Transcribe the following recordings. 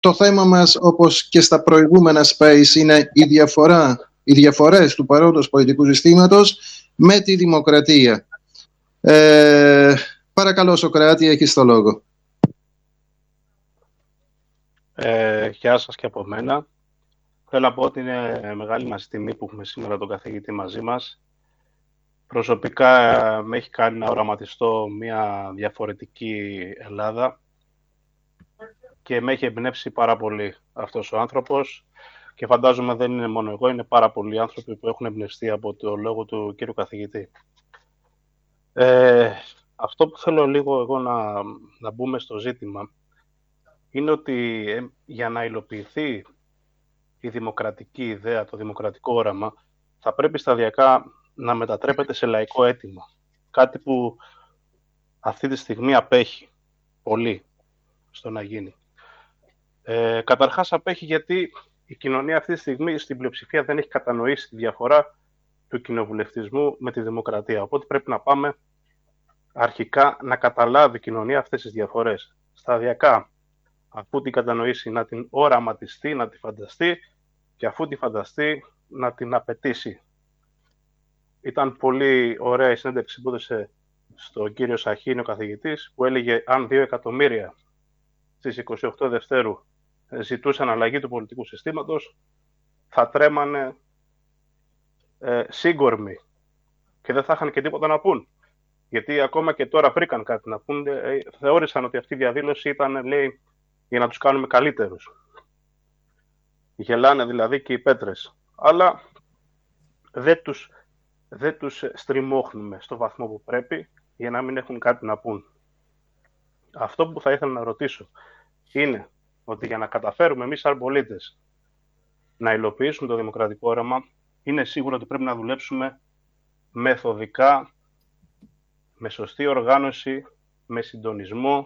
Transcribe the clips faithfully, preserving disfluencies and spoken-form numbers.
το θέμα μας, όπως και στα προηγούμενα space, είναι η διαφορά, οι διαφορές του παρόντος πολιτικού συστήματος με τη δημοκρατία. Ε, παρακαλώ, Σωκράτη, έχεις το λόγο. Ε, γεια σας και από μένα. Θέλω να πω ότι είναι μεγάλη μας τιμή που έχουμε σήμερα τον καθηγητή μαζί μας. Προσωπικά με έχει κάνει να οραματιστώ μια διαφορετική Ελλάδα και με έχει εμπνεύσει πάρα πολύ αυτός ο άνθρωπος και φαντάζομαι δεν είναι μόνο εγώ, είναι πάρα πολλοί άνθρωποι που έχουν εμπνευστεί από το λόγο του κύριου καθηγητή. Ε, αυτό που θέλω λίγο εγώ να, να μπούμε στο ζήτημα είναι ότι ε, για να υλοποιηθεί η δημοκρατική ιδέα, το δημοκρατικό όραμα, θα πρέπει σταδιακά να μετατρέπεται σε λαϊκό αίτημα. Κάτι που αυτή τη στιγμή απέχει πολύ στο να γίνει. Ε, καταρχάς απέχει γιατί η κοινωνία αυτή τη στιγμή στην πλειοψηφία δεν έχει κατανοήσει τη διαφορά του κοινοβουλευτισμού με τη δημοκρατία. Οπότε πρέπει να πάμε αρχικά να καταλάβει η κοινωνία αυτές τις διαφορές. Σταδιακά, αφού την κατανοήσει, να την οραματιστεί, να τη φανταστεί και αφού τη φανταστεί να την απαιτήσει. Ήταν πολύ ωραία η συνέντευξη που έδωσε στον κύριο Σαχίνη, ο καθηγητής, που έλεγε αν δύο εκατομμύρια στις είκοσι οκτώ Δευτέρου ζητούσαν αλλαγή του πολιτικού συστήματος, θα τρέμανε ε, σύγκορμοι και δεν θα είχαν και τίποτα να πούν. Γιατί ακόμα και τώρα βρήκαν κάτι να πούν, ε, θεώρησαν ότι αυτή η διαδήλωση ήταν, λέει, για να τους κάνουμε καλύτερους. Γελάνε δηλαδή και οι πέτρες. Αλλά δεν τους, δεν τους στριμώχνουμε στο βαθμό που πρέπει για να μην έχουν κάτι να πούν. Αυτό που θα ήθελα να ρωτήσω είναι ότι για να καταφέρουμε εμείς σαν πολίτες να υλοποιήσουμε το δημοκρατικό όραμα, είναι σίγουρο ότι πρέπει να δουλέψουμε μεθοδικά, με σωστή οργάνωση, με συντονισμό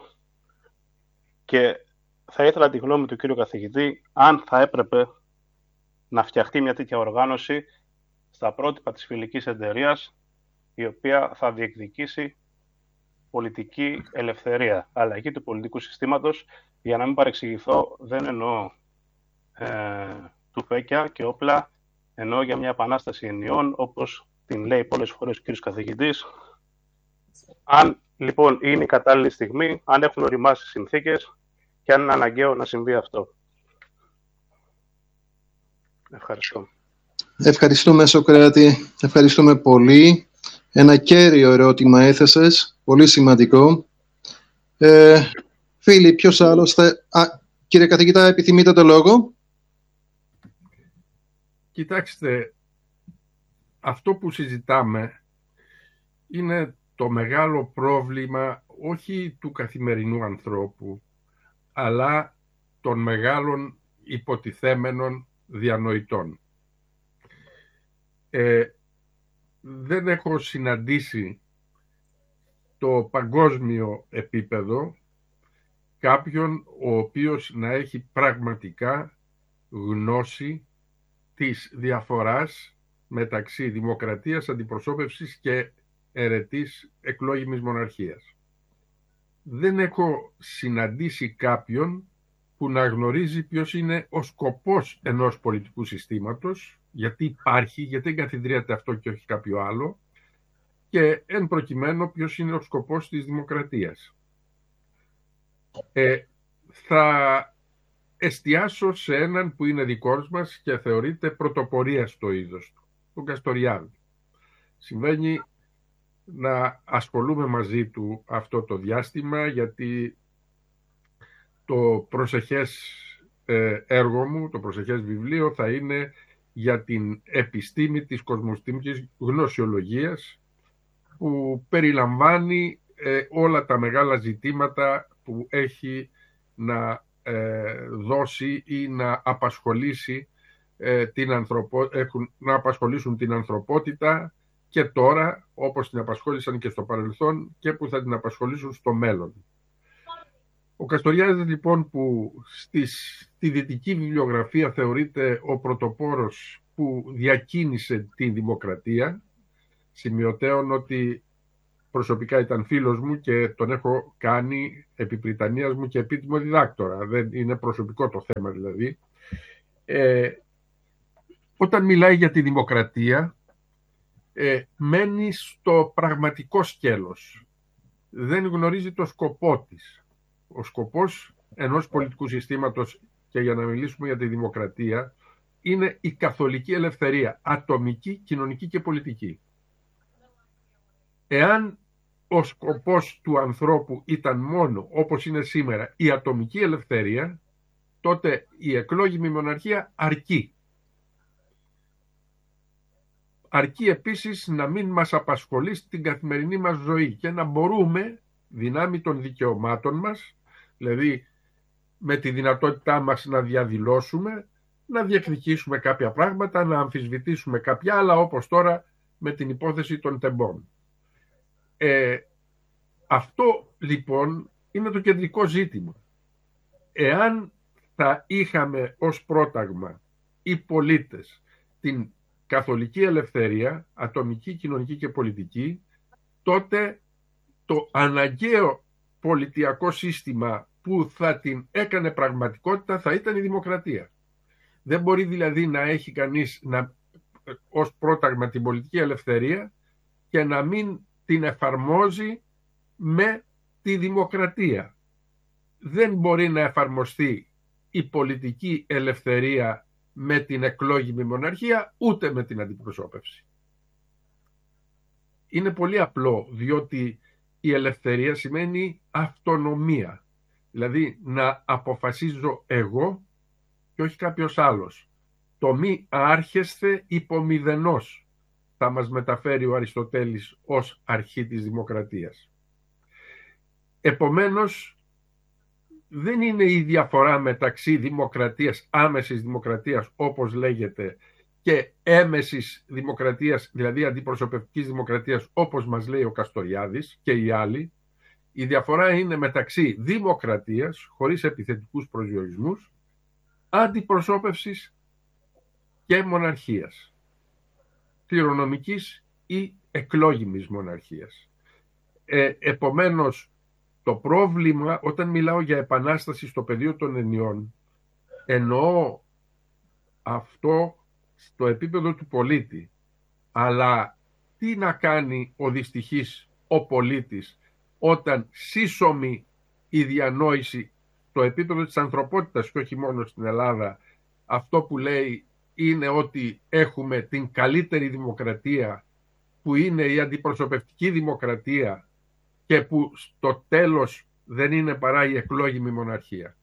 και θα ήθελα τη γνώμη του κύριου καθηγητή αν θα έπρεπε να φτιαχτεί μια τέτοια οργάνωση στα πρότυπα της φιλικής εταιρείας, η οποία θα διεκδικήσει πολιτική ελευθερία, αλλαγή του πολιτικού συστήματος. Για να μην παρεξηγηθώ, δεν εννοώ ε, τουφέκια και όπλα, εννοώ για μια επανάσταση ενιών, όπως την λέει πολλές φορές ο κύριος καθηγητής. Αν λοιπόν είναι η κατάλληλη στιγμή, αν έχουν οριμάσει συνθήκες και αν είναι αναγκαίο να συμβεί αυτό. Ευχαριστώ. Ευχαριστούμε, Σωκράτη. Ευχαριστούμε πολύ. Ένα κέριο ερώτημα έθεσες, πολύ σημαντικό. Ε, φίλοι, ποιος άλλος θα... Α, κύριε καθηγητά, επιθυμείτε το λόγο? Κοιτάξτε, αυτό που συζητάμε είναι το μεγάλο πρόβλημα όχι του καθημερινού ανθρώπου, αλλά των μεγάλων υποτιθέμενων διανοητών. Ε, δεν έχω συναντήσει το παγκόσμιο επίπεδο κάποιον ο οποίος να έχει πραγματικά γνώση της διαφοράς μεταξύ δημοκρατίας, αντιπροσώπευσης και αιρετής εκλόγιμης μοναρχίας. Δεν έχω συναντήσει κάποιον που να γνωρίζει ποιος είναι ο σκοπός ενός πολιτικού συστήματος, γιατί υπάρχει, γιατί εγκαθιδρύεται αυτό και όχι κάποιο άλλο, και εν προκειμένου ποιος είναι ο σκοπός της δημοκρατίας. Ε, θα εστιάσω σε έναν που είναι δικός μας και θεωρείται πρωτοπορία στο είδος του, τον Καστοριάδη. Συμβαίνει να ασχολούμαι μαζί του αυτό το διάστημα, γιατί το προσεχές έργο μου, το προσεχές βιβλίο θα είναι για την επιστήμη της κοσμοστήμικης γνωσιολογίας, που περιλαμβάνει ε, όλα τα μεγάλα ζητήματα που έχει να ε, δώσει ή να απασχολήσει ε, την ανθρωπο... έχουν, να απασχολήσουν την ανθρωπότητα και τώρα, όπως την απασχόλησαν και στο παρελθόν και που θα την απασχολήσουν στο μέλλον. Ο Καστοριάδης, λοιπόν, που στις, στη δυτική βιβλιογραφία θεωρείται ο πρωτοπόρος που διακίνησε τη δημοκρατία, σημειωτέων ότι προσωπικά ήταν φίλος μου και τον έχω κάνει επί Πριτανίας μου και επίτιμο διδάκτορα. Δεν είναι προσωπικό το θέμα δηλαδή. Ε, όταν μιλάει για τη δημοκρατία, ε, μένει στο πραγματικό σκέλος. Δεν γνωρίζει το σκοπό της. Ο σκοπός ενός πολιτικού συστήματος, και για να μιλήσουμε για τη δημοκρατία, είναι η καθολική ελευθερία, ατομική, κοινωνική και πολιτική. Εάν ο σκοπός του ανθρώπου ήταν μόνο, όπως είναι σήμερα, η ατομική ελευθερία, τότε η εκλόγιμη μοναρχία αρκεί. Αρκεί επίσης να μην μας απασχολεί στην καθημερινή μας ζωή και να μπορούμε, δυνάμει των δικαιωμάτων μας, δηλαδή με τη δυνατότητά μας να διαδηλώσουμε, να διεκδικήσουμε κάποια πράγματα, να αμφισβητήσουμε κάποια άλλα, όπως τώρα με την υπόθεση των τεμπών. Ε, αυτό λοιπόν είναι το κεντρικό ζήτημα. Εάν θα είχαμε ως πρόταγμα οι πολίτες την καθολική ελευθερία, ατομική, κοινωνική και πολιτική, τότε το αναγκαίο πολιτιακό σύστημα που θα την έκανε πραγματικότητα θα ήταν η δημοκρατία. Δεν μπορεί δηλαδή να έχει κανείς να, ως πρόταγμα την πολιτική ελευθερία και να μην την εφαρμόζει με τη δημοκρατία. Δεν μπορεί να εφαρμοστεί η πολιτική ελευθερία με την εκλόγιμη μοναρχία, ούτε με την αντιπροσώπευση. Είναι πολύ απλό, διότι η ελευθερία σημαίνει αυτονομία. Δηλαδή να αποφασίζω εγώ και όχι κάποιος άλλος. Το μη άρχεσθε υπομηδενός θα μας μεταφέρει ο Αριστοτέλης ως αρχή της δημοκρατίας. Επομένως, δεν είναι η διαφορά μεταξύ δημοκρατίας, άμεσης δημοκρατίας όπως λέγεται, και έμεσης δημοκρατίας, δηλαδή αντιπροσωπευτικής δημοκρατίας όπως μας λέει ο Καστοριάδης και οι άλλοι. Η διαφορά είναι μεταξύ δημοκρατίας, χωρίς επιθετικούς προσδιορισμούς, αντιπροσώπευσης και μοναρχίας, κληρονομικής ή εκλόγιμης μοναρχίας. Ε, επομένως, το πρόβλημα, όταν μιλάω για επανάσταση στο πεδίο των ενιών, εννοώ αυτό στο επίπεδο του πολίτη. Αλλά τι να κάνει ο δυστυχής, ο πολίτης, όταν σύσσωμη η διανόηση στο επίπεδο της ανθρωπότητας και όχι μόνο στην Ελλάδα, αυτό που λέει είναι ότι έχουμε την καλύτερη δημοκρατία, που είναι η αντιπροσωπευτική δημοκρατία, και που στο τέλος δεν είναι παρά η εκλόγιμη μοναρχία.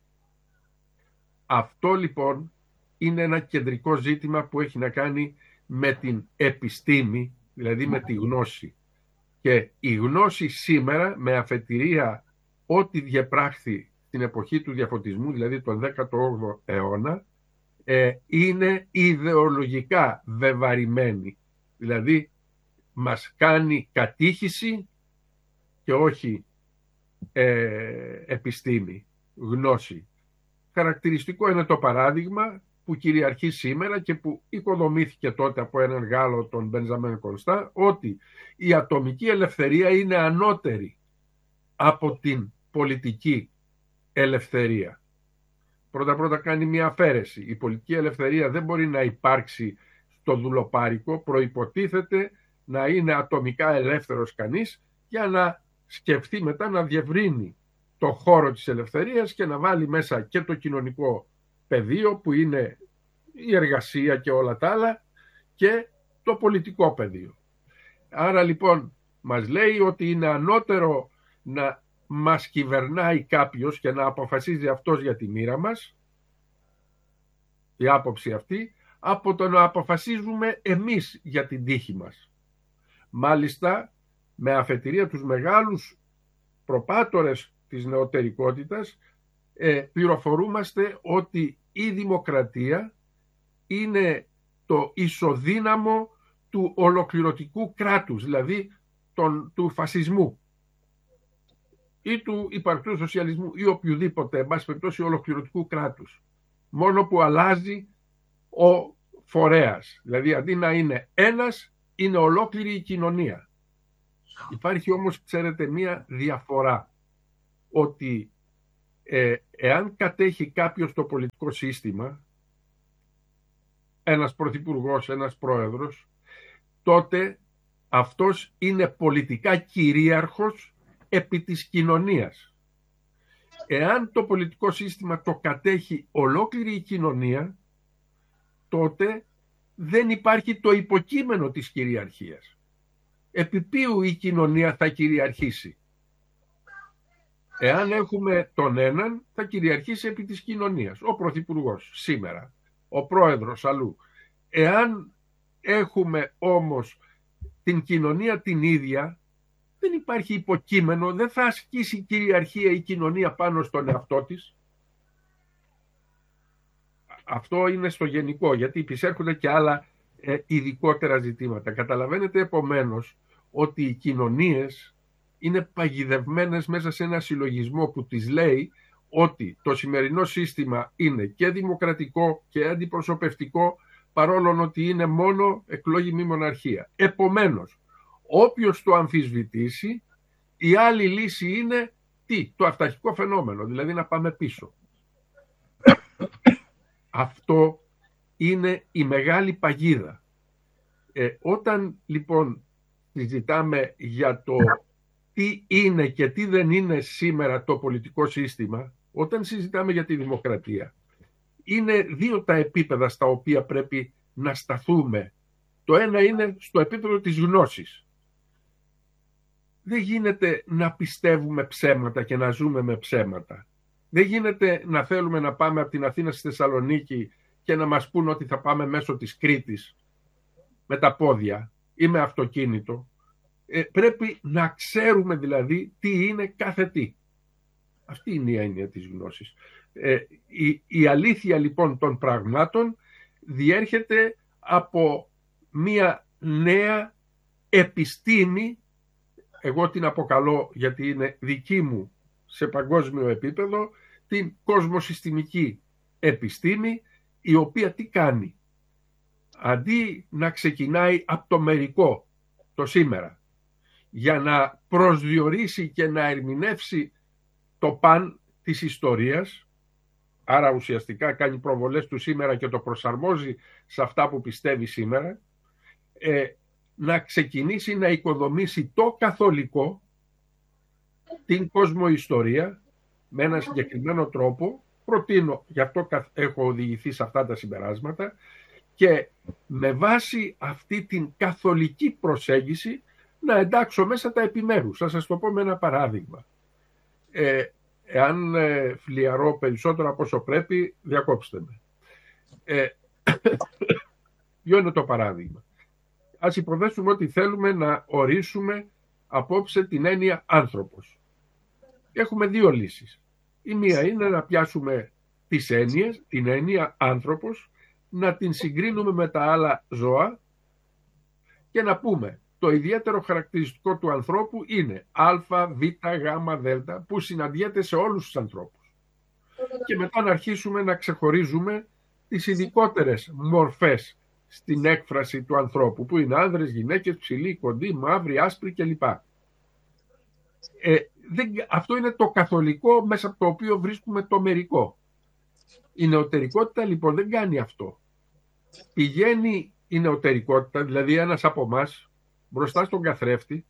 Αυτό λοιπόν είναι ένα κεντρικό ζήτημα που έχει να κάνει με την επιστήμη, δηλαδή με τη γνώση. Και η γνώση σήμερα, με αφετηρία ό,τι διεπράχθη στην εποχή του διαφωτισμού, δηλαδή τον δέκατο όγδοο αιώνα, ε, είναι ιδεολογικά βεβαρημένη. Δηλαδή μας κάνει κατήχηση και όχι ε, επιστήμη, γνώση. Χαρακτηριστικό είναι το παράδειγμα που κυριαρχεί σήμερα και που οικοδομήθηκε τότε από έναν Γάλλο, τον Μπενζαμέν Κονστά, ότι η ατομική ελευθερία είναι ανώτερη από την πολιτική ελευθερία. Πρώτα-πρώτα κάνει μια αφαίρεση. Η πολιτική ελευθερία δεν μπορεί να υπάρξει στο δουλοπάρικο, προϋποτίθεται να είναι ατομικά ελεύθερος κανείς για να σκεφτεί μετά να διευρύνει το χώρο της ελευθερίας και να βάλει μέσα και το κοινωνικό πεδίο που είναι η εργασία και όλα τα άλλα και το πολιτικό πεδίο. Άρα λοιπόν μας λέει ότι είναι ανώτερο να μας κυβερνάει κάποιος και να αποφασίζει αυτός για τη μοίρα μας, η άποψη αυτή, από το να αποφασίζουμε εμείς για την τύχη μας. Μάλιστα, με αφετηρία τους μεγάλους προπάτορες της νεωτερικότητας, ε, πληροφορούμαστε ότι η δημοκρατία είναι το ισοδύναμο του ολοκληρωτικού κράτους, δηλαδή τον, του φασισμού ή του υπαρκτού σοσιαλισμού ή οποιοδήποτε, εν πάση περιπτώσει, ολοκληρωτικού κράτους. Μόνο που αλλάζει ο φορέας. Δηλαδή αντί να είναι ένας, είναι ολόκληρη η κοινωνία. Υπάρχει όμως, ξέρετε, μία διαφορά, ότι ε, εάν κατέχει κάποιος το πολιτικό σύστημα, ένας πρωθυπουργός, ένας πρόεδρος, τότε αυτός είναι πολιτικά κυρίαρχος επί της κοινωνίας. Εάν το πολιτικό σύστημα το κατέχει ολόκληρη η κοινωνία, τότε δεν υπάρχει το υποκείμενο της κυριαρχίας. Επί ποιου η κοινωνία θα κυριαρχήσει? Εάν έχουμε τον έναν, θα κυριαρχήσει επί της κοινωνίας. Ο πρωθυπουργός σήμερα, ο πρόεδρος αλλού. Εάν έχουμε όμως την κοινωνία την ίδια, δεν υπάρχει υποκείμενο, δεν θα ασκήσει κυριαρχία η κοινωνία πάνω στον εαυτό της. Αυτό είναι στο γενικό, γιατί επισέρχονται και άλλα ε, ειδικότερα ζητήματα. Καταλαβαίνετε επομένως ότι οι κοινωνίες είναι παγιδευμένες μέσα σε ένα συλλογισμό που τις λέει ότι το σημερινό σύστημα είναι και δημοκρατικό και αντιπροσωπευτικό, παρόλο ότι είναι μόνο εκλόγιμη μοναρχία. Επομένως, όποιος το αμφισβητήσει, η άλλη λύση είναι τι? Το αυταρχικό φαινόμενο, δηλαδή να πάμε πίσω. Αυτό είναι η μεγάλη παγίδα. Ε, όταν λοιπόν συζητάμε για το τι είναι και τι δεν είναι σήμερα το πολιτικό σύστημα, όταν συζητάμε για τη δημοκρατία, είναι δύο τα επίπεδα στα οποία πρέπει να σταθούμε. Το ένα είναι στο επίπεδο της γνώσης. Δεν γίνεται να πιστεύουμε ψέματα και να ζούμε με ψέματα. Δεν γίνεται να θέλουμε να πάμε από την Αθήνα στη Θεσσαλονίκη και να μας πούν ότι θα πάμε μέσω της Κρήτης με τα πόδια ή με αυτοκίνητο. Ε, πρέπει να ξέρουμε δηλαδή τι είναι κάθε τι. Αυτή είναι η έννοια της γνώσης. Ε, η, η αλήθεια λοιπόν των πραγμάτων διέρχεται από μία νέα επιστήμη, εγώ την αποκαλώ γιατί είναι δική μου σε παγκόσμιο επίπεδο, την κοσμοσυστημική επιστήμη, η οποία τι κάνει? Αντί να ξεκινάει από το μερικό, το σήμερα, για να προσδιορίσει και να ερμηνεύσει το παν της ιστορίας, άρα ουσιαστικά κάνει προβολές του σήμερα και το προσαρμόζει σε αυτά που πιστεύει σήμερα, ε, να ξεκινήσει να οικοδομήσει το καθολικό, την κοσμοϊστορία, με ένα συγκεκριμένο τρόπο. Προτείνω, γι' αυτό έχω οδηγηθεί σε αυτά τα συμπεράσματα, και με βάση αυτή την καθολική προσέγγιση να εντάξω μέσα τα επιμέρους. Θα σας το πω με ένα παράδειγμα. Ε, εάν ε, φλιαρώ περισσότερο από όσο πρέπει, διακόψτε με. Ε, ποιο είναι το παράδειγμα? Ας υποθέσουμε ότι θέλουμε να ορίσουμε απόψε την έννοια άνθρωπος. Έχουμε δύο λύσεις. Η μία είναι να πιάσουμε τις έννοιες, την έννοια άνθρωπος, να την συγκρίνουμε με τα άλλα ζώα και να πούμε το ιδιαίτερο χαρακτηριστικό του ανθρώπου είναι α, β, γ, δ, που συναντιέται σε όλους τους ανθρώπους. Και μετά να αρχίσουμε να ξεχωρίζουμε τις ειδικότερες μορφές στην έκφραση του ανθρώπου, που είναι άνδρες, γυναίκες, ψηλοί, κοντοί, μαύροι, άσπροι κλπ. Ε, δεν, αυτό είναι το καθολικό μέσα από το οποίο βρίσκουμε το μερικό. Η νεωτερικότητα λοιπόν δεν κάνει αυτό. Πηγαίνει η νεωτερικότητα, δηλαδή ένας από εμάς μπροστά στον καθρέφτη,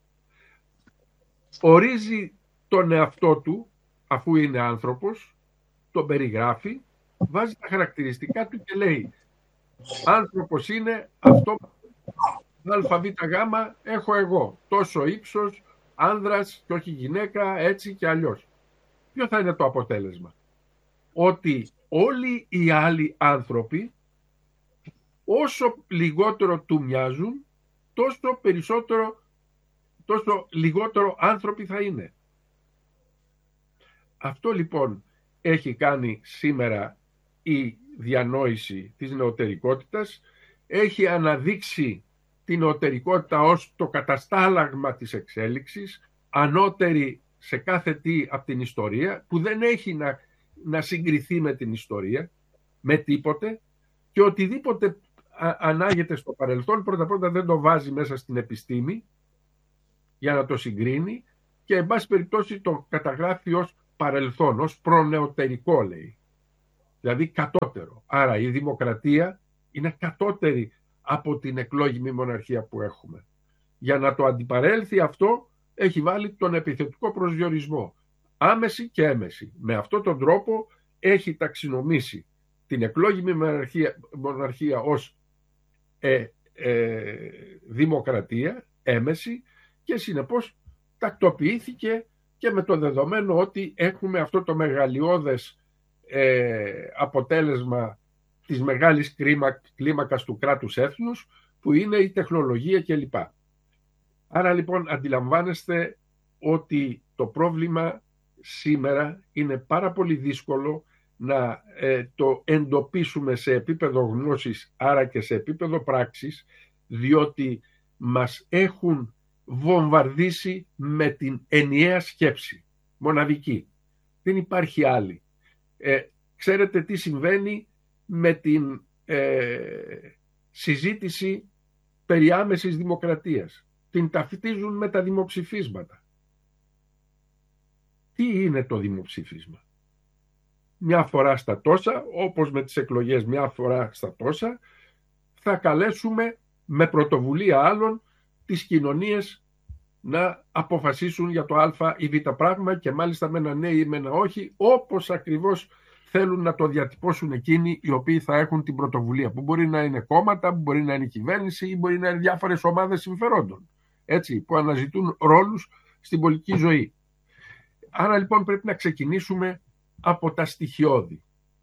ορίζει τον εαυτό του, αφού είναι άνθρωπος, τον περιγράφει, βάζει τα χαρακτηριστικά του και λέει άνθρωπος είναι αυτό, α, β, γ, έχω εγώ, τόσο ύψος, άνδρας και όχι γυναίκα, έτσι και αλλιώς. Ποιο θα είναι το αποτέλεσμα? Ότι όλοι οι άλλοι άνθρωποι, όσο λιγότερο του μοιάζουν, τόσο περισσότερο, τόσο λιγότερο άνθρωποι θα είναι. Αυτό λοιπόν έχει κάνει σήμερα η διανόηση της νεωτερικότητας, έχει αναδείξει την νεωτερικότητα ως το καταστάλαγμα της εξέλιξης, ανώτερη σε κάθε τι από την ιστορία, που δεν έχει να, να συγκριθεί με την ιστορία, με τίποτε, και οτιδήποτε α, ανάγεται στο παρελθόν, πρώτα πρώτα δεν το βάζει μέσα στην επιστήμη, για να το συγκρίνει και εν πάση περιπτώσει το καταγράφει ως παρελθόν, ως προνεωτερικό λέει. Δηλαδή κατώτερο. Άρα η δημοκρατία είναι κατώτερη από την εκλόγιμη μοναρχία που έχουμε. Για να το αντιπαρέλθει αυτό έχει βάλει τον επιθετικό προσδιορισμό. Άμεση και έμεση. Με αυτόν τον τρόπο έχει ταξινομήσει την εκλόγιμη μοναρχία, μοναρχία ως ε, ε, δημοκρατία, έμεση, και συνεπώς τακτοποιήθηκε και με το δεδομένο ότι έχουμε αυτό το μεγαλειώδες ε, αποτέλεσμα της μεγάλης κλίμακας του κράτους έθνους που είναι η τεχνολογία κλπ. Άρα λοιπόν αντιλαμβάνεστε ότι το πρόβλημα σήμερα είναι πάρα πολύ δύσκολο να ε, το εντοπίσουμε σε επίπεδο γνώσης, άρα και σε επίπεδο πράξης, διότι μας έχουν βομβαρδίσει με την ενιαία σκέψη, μοναδική. Δεν υπάρχει άλλη. Ε, ξέρετε τι συμβαίνει με την ε, συζήτηση περί άμεσης δημοκρατίας. Την ταυτίζουν με τα δημοψηφίσματα. Τι είναι το δημοψήφισμα? Μια φορά στα τόσα, όπως με τις εκλογές μια φορά στα τόσα, θα καλέσουμε με πρωτοβουλία άλλων τις κοινωνίες να αποφασίσουν για το α ή β πράγμα, και μάλιστα με ένα ναι ή με ένα όχι, όπως ακριβώς θέλουν να το διατυπώσουν εκείνοι οι οποίοι θα έχουν την πρωτοβουλία, που μπορεί να είναι κόμματα, που μπορεί να είναι κυβέρνηση ή μπορεί να είναι διάφορες ομάδες συμφερόντων, έτσι, που αναζητούν ρόλους στην πολιτική ζωή. Άρα λοιπόν πρέπει να ξεκινήσουμε από τα στοιχειώδη.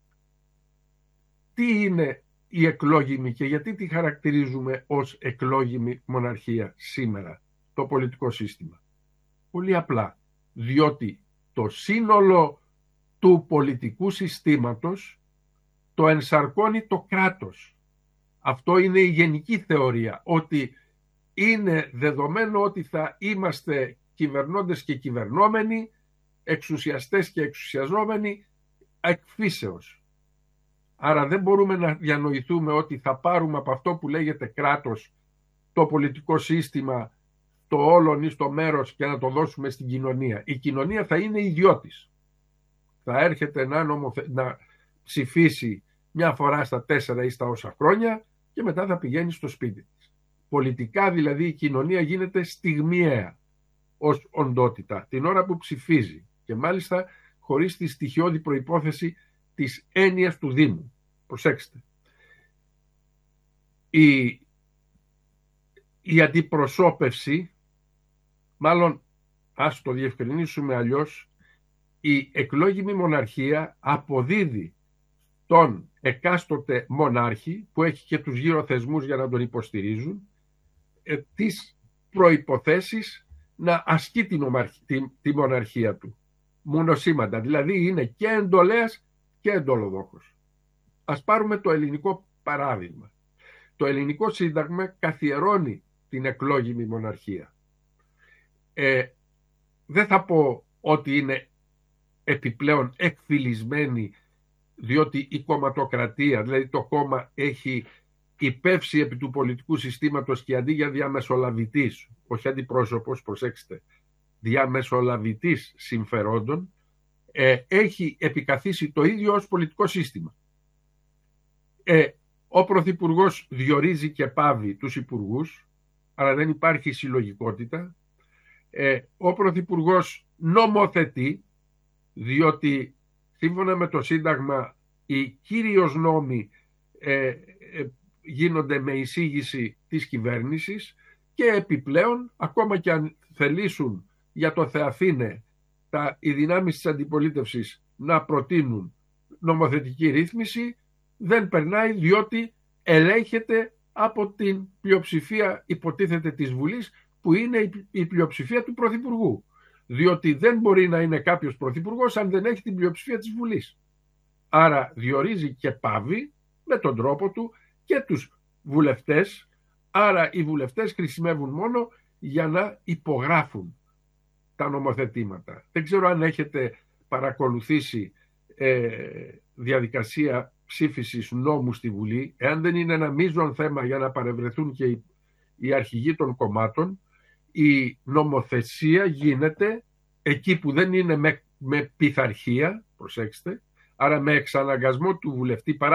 Τι είναι η εκλόγιμη και γιατί τη χαρακτηρίζουμε ως εκλόγιμη μοναρχία σήμερα, το πολιτικό σύστημα? Πολύ απλά, διότι το σύνολο του πολιτικού συστήματος το ενσαρκώνει το κράτος. Αυτό είναι η γενική θεωρία, ότι είναι δεδομένο ότι θα είμαστε κυβερνώντες και κυβερνόμενοι, εξουσιαστές και εξουσιαζόμενοι εκ φύσεως. Άρα δεν μπορούμε να διανοηθούμε ότι θα πάρουμε από αυτό που λέγεται κράτος το πολιτικό σύστημα, το όλον ή στο μέρος, και να το δώσουμε στην κοινωνία. Η κοινωνία θα είναι ιδιώτης. Θα έρχεται να, νομοθε... να ψηφίσει μια φορά στα τέσσερα ή στα όσα χρόνια και μετά θα πηγαίνει στο σπίτι της. Πολιτικά δηλαδή η κοινωνία γίνεται στιγμιαία ως οντότητα την ώρα που ψηφίζει, και μάλιστα χωρίς τη στοιχειώδη προϋπόθεση της έννοιας του Δήμου. Προσέξτε. Η, η αντιπροσώπευση, μάλλον ας το διευκρινίσουμε αλλιώς, η εκλόγιμη μοναρχία αποδίδει τον εκάστοτε μονάρχη, που έχει και τους γύρω θεσμούς για να τον υποστηρίζουν, ε, τις προϋποθέσεις να ασκεί την ομαρχ... τη, τη μοναρχία του. Μονοσήμαντα, δηλαδή είναι και εντολέας και εντολοδόχος. Ας πάρουμε το ελληνικό παράδειγμα. Το ελληνικό σύνταγμα καθιερώνει την εκλόγιμη μοναρχία. Ε, δεν θα πω ότι είναι επιπλέον εκφυλισμένη, διότι η κομματοκρατία, δηλαδή το κόμμα, έχει υπεύσει επί του πολιτικού συστήματος και αντί για διαμεσολαβητής, όχι αντιπρόσωπος, προσέξτε, διαμεσολαβητής συμφερόντων, ε, έχει επικαθίσει το ίδιο ως πολιτικό σύστημα. Ε, ο Πρωθυπουργός διορίζει και πάβει τους υπουργούς, αλλά δεν υπάρχει συλλογικότητα. Ε, ο Πρωθυπουργός νομοθετεί, διότι σύμφωνα με το Σύνταγμα οι κύριος νόμοι ε, ε, γίνονται με εισήγηση της κυβέρνησης, και επιπλέον ακόμα και αν θελήσουν για το Θεαθήνε τα, οι δυνάμεις της αντιπολίτευσης να προτείνουν νομοθετική ρύθμιση, δεν περνάει, διότι ελέγχεται από την πλειοψηφία, υποτίθεται, της Βουλής, που είναι η πλειοψηφία του Πρωθυπουργού. Διότι δεν μπορεί να είναι κάποιος πρωθυπουργός αν δεν έχει την πλειοψηφία της Βουλής. Άρα διορίζει και πάβει με τον τρόπο του και τους βουλευτές. Άρα οι βουλευτές χρησιμεύουν μόνο για να υπογράφουν τα νομοθετήματα. Δεν ξέρω αν έχετε παρακολουθήσει ε, διαδικασία ψήφισης νόμου στη Βουλή. Εάν δεν είναι ένα μείζον θέμα για να παρευρεθούν και οι, οι αρχηγοί των κομμάτων, η νομοθεσία γίνεται εκεί που δεν είναι με, με πειθαρχία, προσέξτε, άρα με εξαναγκασμό του βουλευτή, παρά